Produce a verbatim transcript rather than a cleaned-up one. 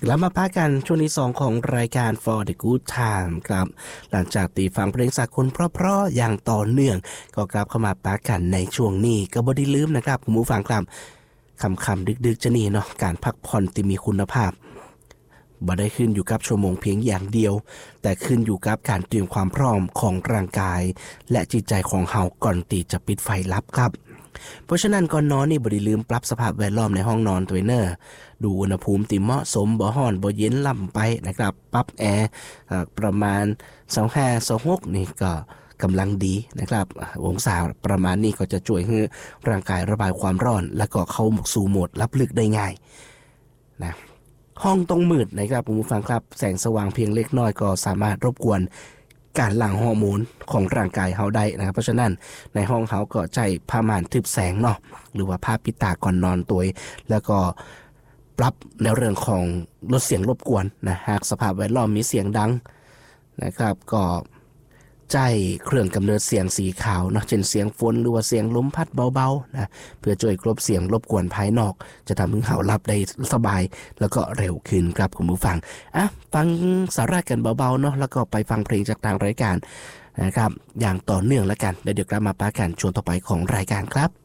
แล้วมาพักกันช่วงที่สองของรายการ For the Good Time ครับหลังจากตีฟังเพลงสากลเพราะๆอย่างต่อเนื่องก็กลับเข้ามาพักกันในช่วงนี้ก็บ่ได้ลืมนะครับคุณผู้ฟังครับคำคำดึกๆจะนี่เนาะการพักผ่อนที่มีคุณภาพบ่ได้ขึ้นอยู่กับชั่วโมงเพียงอย่างเดียวแต่ขึ้นอยู่กับการเตรียมความพร้อมของร่างกายและจิตใจของเฮาก่อนที่จะปิดไฟลับครับเพราะฉะนั้นก่อนนอนนี่บ่ได้ลืมปรับสภาพแวดล้อมในห้องนอนตัวเนอร์ดูอุณหภูมิที่เหมาะสมบ่ร้อนบ่เย็นล่ำไปนะครับปรับแอร์ประมาณยี่สิบห้า ยี่สิบหกนี่ก็กำลังดีนะครับองศาประมาณนี้ก็จะช่วยให้ร่างกายระบายความร้อนแล้วก็เข้าสู่โหมดรับลึกได้ง่ายนะห้องต้องมืดนะครับคุณผู้ฟังครับแสงสว่างเพียงเล็กน้อยก็สามารถรบกวนการหลั่งฮอร์โมนของร่างกายเฮาได้นะครับเพราะฉะนั้นในห้องเฮาก็ใช้ผ้าม่านทึบแสงเนาะหรือว่าผ้าปิดตาก่อนนอนตัวแล้วก็ปรับในเรื่องของลดเสียงรบกวนนะหากสภาพแวดล้อมมีเสียงดังนะครับก็ใช้เครื่องกำเนิดเสียงสีขาวเนาะเช่นเสียงฝนหรือว่าเสียงลมพัดเบาๆนะเพื่อช่วยกลบเสียงรบกวนภายนอกจะทำให้เฮาหลับได้สบายแล้วก็เร็วขึ้นครับคุณผู้ฟังอ่ะฟังสาระกันเบาๆเนาะแล้วก็ไปฟังเพลงจากทางรายการนะครับอย่างต่อเนื่องแล้วกันเดี๋ยวกลับมาปะกันช่วงต่อไปของรายการครับ